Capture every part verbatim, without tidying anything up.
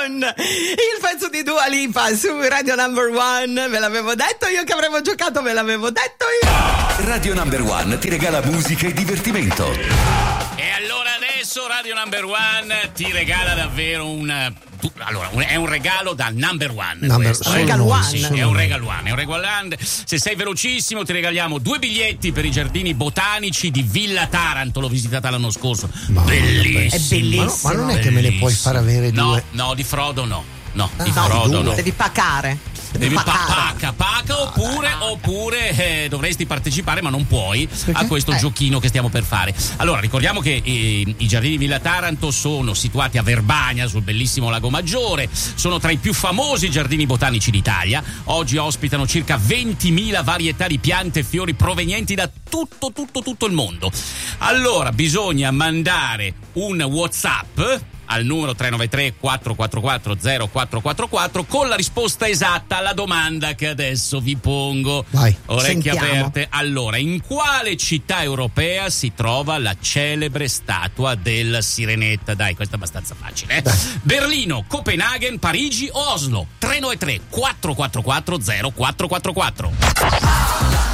Moon, il pezzo di Dua Lipa su Radio Number One. Ve l'avevo detto io che avremmo giocato, ve l'avevo detto io. Radio Number One ti regala musica e divertimento. E allora adesso Radio Number One ti regala davvero un... Allora, è un regalo da Number One. Number, questo, eh? Regal One. Sì, è un Regal One, è un Regal One. Se sei velocissimo ti regaliamo due biglietti per i giardini botanici di Villa Taranto. L'ho visitata l'anno scorso. Ma bellissimo. È bellissimo. Ma, ma non è che me ne puoi far avere no, due? No, di Frodo no. No, di No, Frodo no. Devi pacare. Devi pa- pacare. paca, paca, oppure, oppure eh, dovresti partecipare, ma non puoi, a questo Eh. giochino che stiamo per fare. Allora, ricordiamo che eh, i giardini Villa Taranto sono situati a Verbania, sul bellissimo Lago Maggiore. Sono tra i più famosi giardini botanici d'Italia. Oggi ospitano circa ventimila varietà di piante e fiori provenienti da tutto, tutto, tutto il mondo. Allora, bisogna mandare un WhatsApp al numero tre nove tre quattro quattro quattro zero quattro quattro quattro con la risposta esatta alla domanda che adesso vi pongo. Vai, orecchie sentiamo. aperte. Allora, in quale città europea si trova la celebre statua della Sirenetta? Dai, questo è abbastanza facile, eh? Dai. Berlino, Copenaghen, Parigi o Oslo? tre nove tre quattro quattro quattro zero quattro quattro quattro. La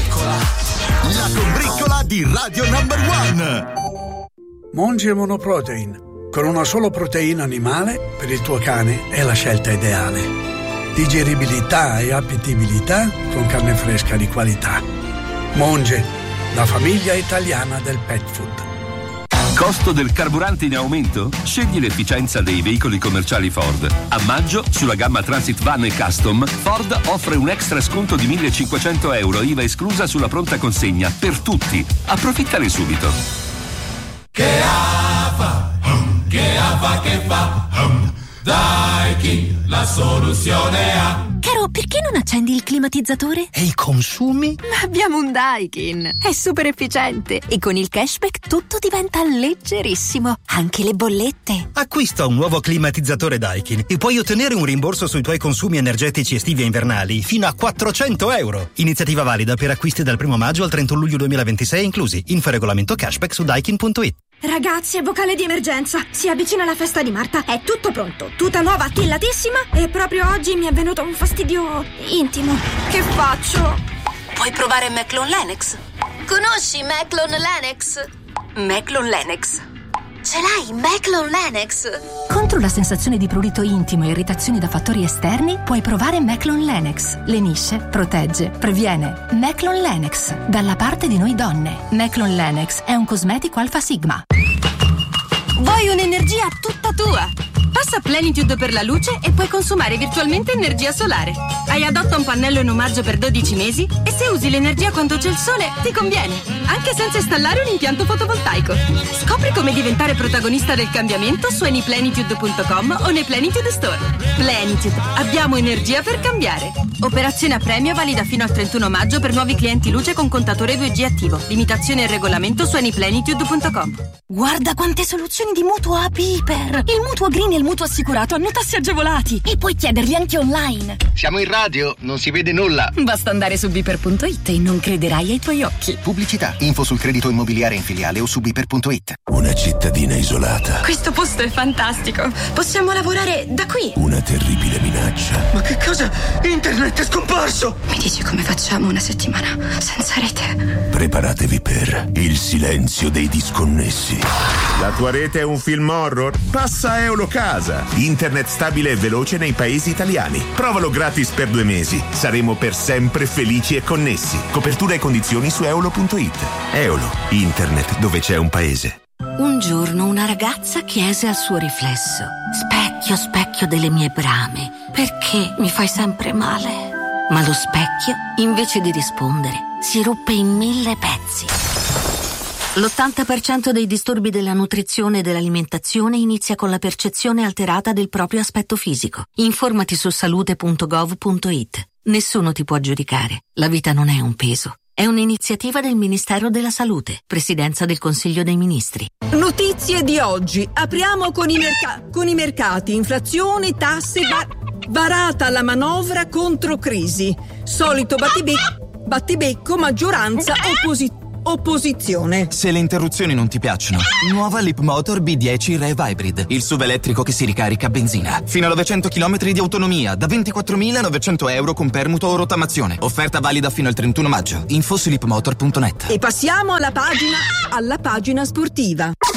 combriccola di Radio Number One. Monge Monoprotein. Con una sola proteina animale, per il tuo cane è la scelta ideale. Digeribilità e appetibilità con carne fresca di qualità. Monge, la famiglia italiana del pet food. Costo del carburante in aumento? Scegli l'efficienza dei veicoli commerciali Ford. A maggio, sulla gamma Transit Van e Custom, Ford offre un extra sconto di millecinquecento euro, I V A esclusa sulla pronta consegna, per tutti. Approfittane subito. Che ava, che ava che fa, Daikin, la soluzione ha. Caro, perché non accendi il climatizzatore? E i consumi? Ma abbiamo un Daikin, è super efficiente e con il cashback tutto diventa leggerissimo, anche le bollette. Acquista un nuovo climatizzatore Daikin e puoi ottenere un rimborso sui tuoi consumi energetici estivi e invernali fino a quattrocento euro. Iniziativa valida per acquisti dal primo maggio al trentuno luglio duemilaventisei inclusi. Info regolamento cashback su daikin punto it. Ragazzi, è vocale di emergenza. Si avvicina la festa di Marta. È tutto pronto. Tuta nuova, attillatissima. E proprio oggi mi è venuto un fastidio intimo. Che faccio? Puoi provare Maclon Lennox. Conosci Maclon Lennox? Maclon Lennox. Ce l'hai, Maclon Lennox? Contro la sensazione di prurito intimo e irritazioni da fattori esterni, puoi provare Maclon Lennox. Lenisce, protegge, previene. Maclon Lennox, dalla parte di noi donne. Maclon Lennox è un cosmetico Alpha Sigma. Vuoi un'energia tutta tua? Passa Plenitude per la luce e puoi consumare virtualmente energia solare. Hai adotta un pannello in omaggio per dodici mesi e se usi l'energia quando c'è il sole ti conviene, anche senza installare un impianto fotovoltaico. Scopri come diventare protagonista del cambiamento su any plenitude punto com o nei Plenitude Store. Plenitude, abbiamo energia per cambiare. Operazione a premio valida fino al trentuno maggio per nuovi clienti luce con contatore due G attivo. Limitazione e regolamento su any plenitude punto com. Guarda quante soluzioni di mutuo A P I per il mutuo green e il mutuo assicurato hanno tassi agevolati e puoi chiederli anche online. Siamo in radio, non si vede nulla. Basta andare su biper punto it e non crederai ai tuoi occhi. Pubblicità, info sul credito immobiliare in filiale o su biper punto it. Una cittadina isolata. Questo posto è fantastico. Possiamo lavorare da qui. Una terribile minaccia. Ma che cosa? Internet è scomparso! Mi dici come facciamo una settimana senza rete? Preparatevi per il silenzio dei disconnessi. La tua rete è un film horror? Passa a Eulocasa. Internet stabile e veloce nei paesi italiani. Provalo gratis per due mesi. Saremo per sempre felici e connessi. Copertura e condizioni su eolo punto it. Eolo, internet dove c'è un paese. Un giorno una ragazza chiese al suo riflesso: specchio, specchio delle mie brame, perché mi fai sempre male? Ma lo specchio, invece di rispondere, si ruppe in mille pezzi. L'ottanta per cento dei disturbi della nutrizione e dell'alimentazione inizia con la percezione alterata del proprio aspetto fisico. Informati su salute punto gov punto it. Nessuno ti può giudicare. La vita non è un peso. È un'iniziativa del Ministero della Salute, Presidenza del Consiglio dei Ministri. Notizie di oggi. Apriamo con i, merca- con i mercati. Inflazione, tasse, va- varata la manovra contro crisi. Solito battibecco, battibecco maggioranza opposizione. opposizione. Se le interruzioni non ti piacciono, nuova Leapmotor B dieci Rev Hybrid, il S U V elettrico che si ricarica a benzina. Fino a novecento chilometri di autonomia, da ventiquattromilanovecento euro con permuto o rottamazione. Offerta valida fino al trentuno maggio. Info su leapmotor punto net. E passiamo alla pagina, alla pagina sportiva.